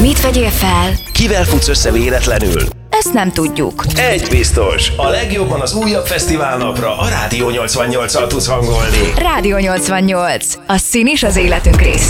Mit vegyél fel? Kivel futsz össze véletlenül? Ezt nem tudjuk. Egy biztos, a legjobban az újabb fesztiválnapra a Rádió 88-al tudsz hangolni. Rádió 88. A szín is az életünk része.